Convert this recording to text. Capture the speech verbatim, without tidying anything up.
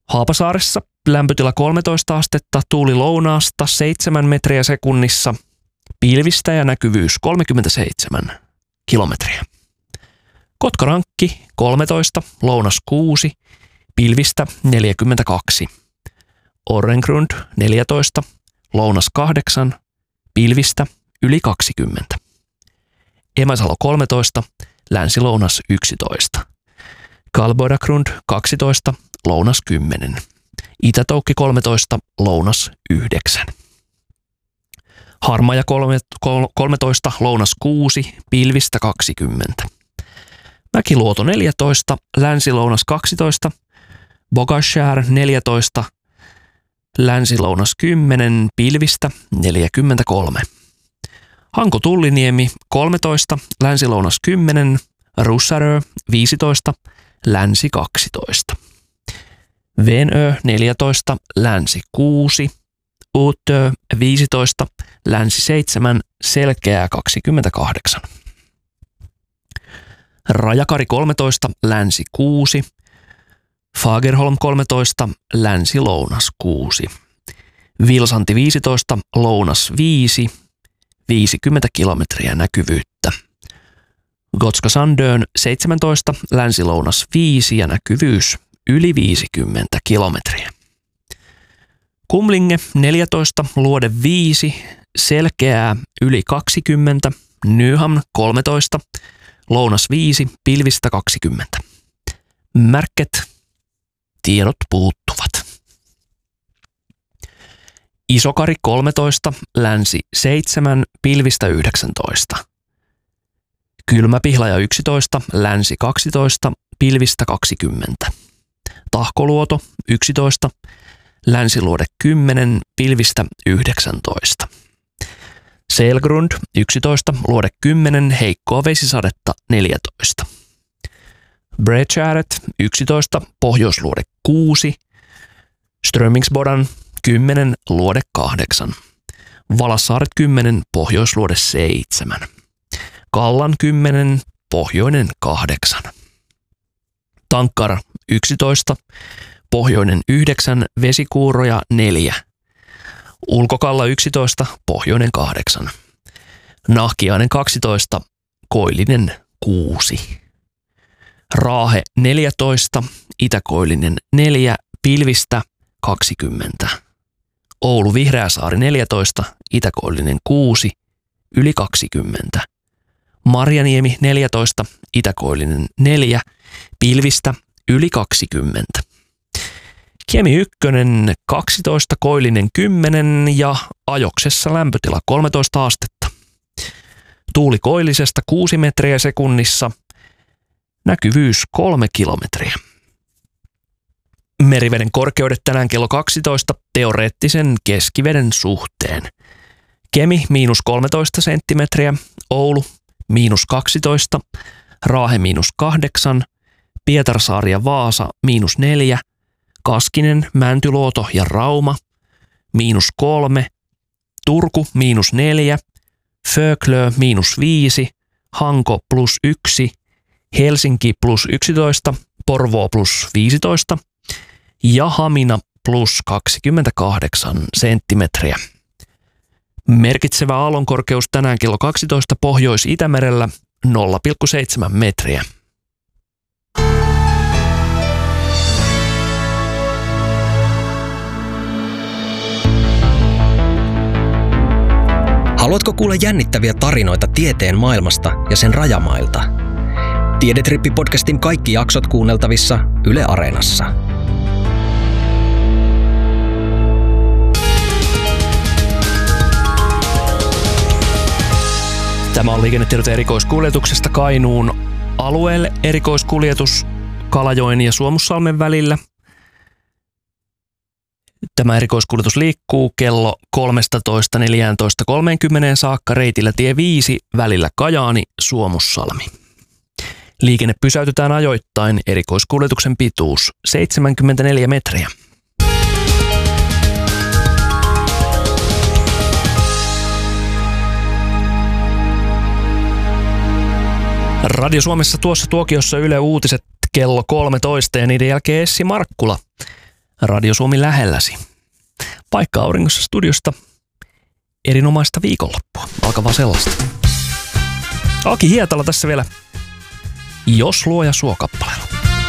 Haapasaaressa lämpötila kolmetoista astetta, tuuli lounaasta seitsemän metriä sekunnissa, pilvistä ja näkyvyys kolmekymmentäseitsemän kilometriä. Kotkarankki kolmetoista, lounas kuusi, pilvistä neljäkymmentäkaksi. Orrengrund neljätoista, lounas kahdeksan, pilvistä yli kaksikymmentä. Emäsalo kolmetoista, länsi-lounas yksitoista. Kalbodagrund kaksitoista, lounas kymmenen. Itätoukki kolmetoista, lounas yhdeksän. Harmaja kolmetoista, lounas kuusi, pilvistä kaksikymmentä. Mäkiluoto neljätoista, länsi-lounas kaksitoista. Bogashär neljätoista, länsi-lounas kymmenen, pilvistä neljäkymmentäkolme. Hanko-Tulliniemi kolmetoista, länsi-lounas kymmenen, Russarö viisitoista, länsi kaksitoista. Venö neljätoista, länsi kuusi, Uutö viisitoista, länsi seitsemän, selkeää kaksikymmentäkahdeksan. Rajakari kolmetoista, länsi kuusi, Fagerholm kolmetoista, länsi-lounas kuusi. Vilsanti viisitoista, lounas viisi, viisikymmentä kilometriä näkyvyyttä. Gotska Sandön seitsemäntoista, länsi-lounas viisi ja näkyvyys yli viisikymmentä kilometriä. Kumlinge neljätoista, luode viisi, selkeää yli kaksikymmentä. Nyhamn kolmetoista, lounas viisi, pilvistä kaksikymmentä. Märket, tiedot puuttuvat. Isokari kolmetoista, länsi seitsemän, pilvistä yhdeksäntoista. Kylmäpihlaja yksitoista, länsi kaksitoista, pilvistä kaksikymmentä. Tahkoluoto yksitoista, länsiluode kymmenen, pilvistä yhdeksäntoista. Selgrund yksitoista, luode kymmenen, heikkoa vesisadetta neljätoista. Bredgäret yksitoista, pohjoisluode kuusi, Strömingsbodan kymmenen, luode kahdeksan. Valassaaret kymmenen, pohjoisluode seitsemän. Kallan kymmenen, pohjoinen kahdeksan. Tankkar yksitoista, pohjoinen yhdeksän, vesikuuroja neljä. Ulkokalla yksitoista, pohjoinen kahdeksan. Nahkiainen kaksitoista, koillinen kuusi. Raahe neljätoista, itäkoillinen neljä, pilvistä kaksikymmentä. Oulu Vihreäsaari neljätoista, itäkoillinen kuusi, yli kaksikymmentä. Marjaniemi neljätoista, itäkoillinen neljä, pilvistä yli kaksikymmentä. Kemi ykkönen kaksitoista, koillinen kymmenen ja Ajoksessa lämpötila kolmetoista astetta. Tuuli koillisesta kuusi metriä sekunnissa, näkyvyys kolme kilometriä. Meriveden korkeudet tänään kello kaksitoista teoreettisen keskiveden suhteen. Kemi miinus kolmetoista senttimetriä, Oulu miinus kaksitoista, Raahe miinus kahdeksan, Pietarsaari ja Vaasa miinus neljä, Kaskinen, Mäntyluoto ja Rauma miinus kolme, Turku miinus neljä, Föklö miinus viisi, Hanko plus yksi, Helsinki plus yksitoista, Porvoo plus viisitoista ja Hamina plus kaksikymmentäkahdeksan senttimetriä. Merkitsevä aallonkorkeus tänään kello kaksitoista Pohjois-Itämerellä nolla pilkku seitsemän metriä. Haluatko kuulla jännittäviä tarinoita tieteen maailmasta ja sen rajamailta? Tiedetrippi-podcastin kaikki jaksot kuunneltavissa Yle Areenassa. Tämä on liikennetiedot erikoiskuljetuksesta Kainuun alueelle erikoiskuljetus Kalajoen ja Suomussalmen välillä. Tämä erikoiskuljetus liikkuu kello kolmetoista neljätoista kolmekymmentä saakka reitillä tie viisi välillä Kajaani Suomussalmi. Liikenne pysäytetään ajoittain, erikoiskuljetuksen pituus seitsemänkymmentäneljä metriä. Radio Suomessa tuossa tuokiossa Yle Uutiset kello kolmetoista ja niiden jälkeen Essi Markkula. Radio Suomi lähelläsi. Paikka auringossa studiosta. Erinomaista viikonloppua. Alkavaa sellaista. Aki Hietala tässä vielä. Jos luoja suo kappale.